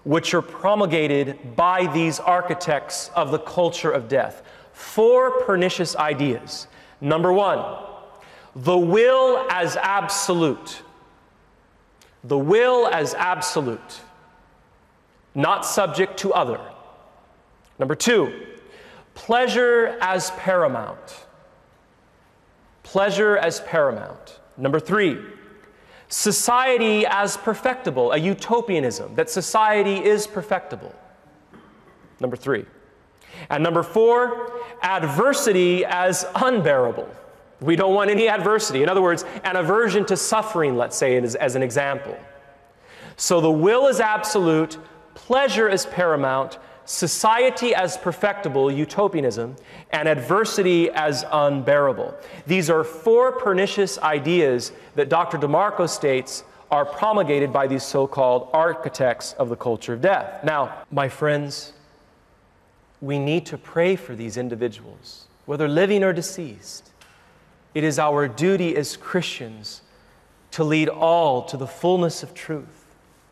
which are promulgated by these architects of the culture of death. 4 pernicious ideas. Number 1, the will as absolute. The will as absolute, not subject to other. Number 2, pleasure as paramount. Pleasure as paramount. Number 3, society as perfectible, a utopianism, that society is perfectible. Number 3. And number 4, adversity as unbearable. We don't want any adversity. In other words, an aversion to suffering, let's say, as an example. So the will is absolute, pleasure is paramount, society as perfectible, utopianism, and adversity as unbearable. These are 4 pernicious ideas that Dr. DeMarco states are promulgated by these so-called architects of the culture of death. Now, my friends, we need to pray for these individuals, whether living or deceased. It is our duty as Christians to lead all to the fullness of truth.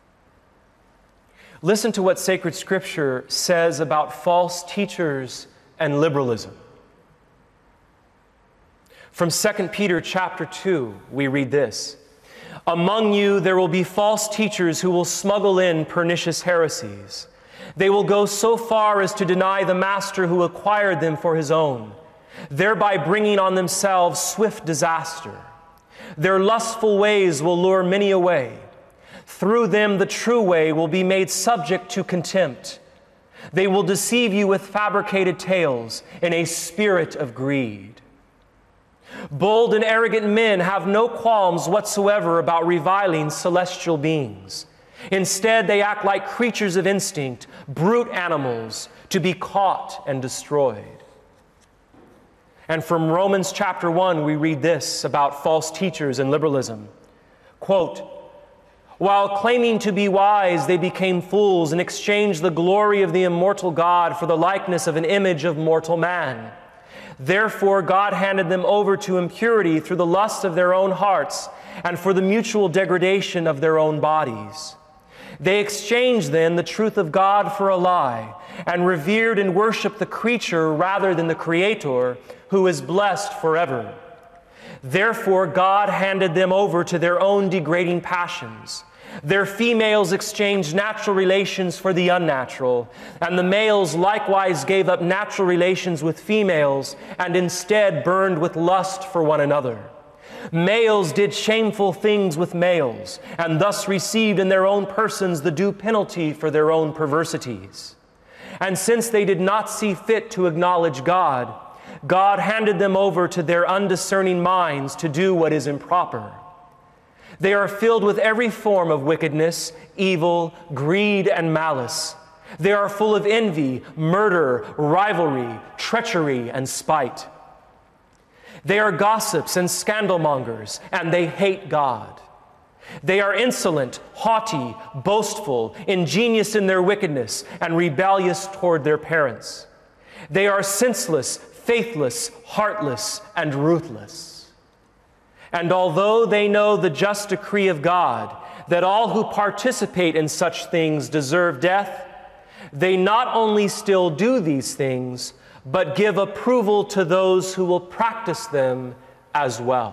Listen to what sacred scripture says about false teachers and liberalism. From 2 Peter chapter 2, we read this: "Among you there will be false teachers who will smuggle in pernicious heresies. They will go so far as to deny the master who acquired them for his own, thereby bringing on themselves swift disaster. Their lustful ways will lure many away. Through them the true way will be made subject to contempt. They will deceive you with fabricated tales in a spirit of greed. Bold and arrogant men have no qualms whatsoever about reviling celestial beings. Instead, they act like creatures of instinct, brute animals, to be caught and destroyed." And from Romans chapter 1, we read this about false teachers and liberalism. Quote, "While claiming to be wise, they became fools and exchanged the glory of the immortal God for the likeness of an image of mortal man. Therefore, God handed them over to impurity through the lust of their own hearts and for the mutual degradation of their own bodies. They exchanged then the truth of God for a lie and revered and worshiped the creature rather than the Creator, who is blessed forever. Therefore, God handed them over to their own degrading passions. Their females exchanged natural relations for the unnatural, and the males likewise gave up natural relations with females and instead burned with lust for one another. Males did shameful things with males, and thus received in their own persons the due penalty for their own perversities. And since they did not see fit to acknowledge God, God handed them over to their undiscerning minds to do what is improper. They are filled with every form of wickedness, evil, greed, and malice. They are full of envy, murder, rivalry, treachery, and spite. They are gossips and scandalmongers, and they hate God. They are insolent, haughty, boastful, ingenious in their wickedness, and rebellious toward their parents. They are senseless, faithless, heartless, and ruthless. And although they know the just decree of God, that all who participate in such things deserve death, they not only still do these things, but give approval to those who will practice them as well."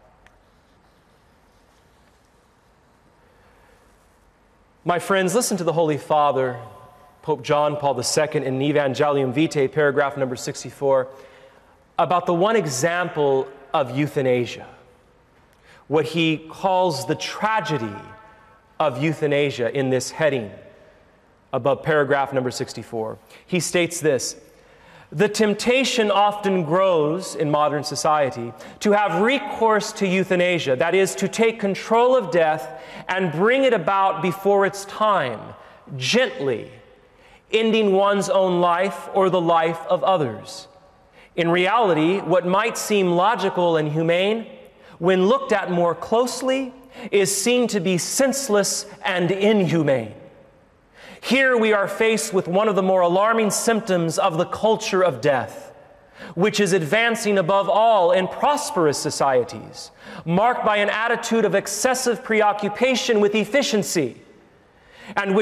My friends, listen to the Holy Father, Pope John Paul II, in Evangelium Vitae, paragraph number 64, about the one example of euthanasia, what he calls the tragedy of euthanasia in this heading above paragraph number 64. He states this: "The temptation often grows in modern society to have recourse to euthanasia, that is, to take control of death and bring it about before its time, gently, ending one's own life or the life of others. In reality, what might seem logical and humane, when looked at more closely, is seen to be senseless and inhumane. Here we are faced with one of the more alarming symptoms of the culture of death, which is advancing above all in prosperous societies, marked by an attitude of excessive preoccupation with efficiency, and which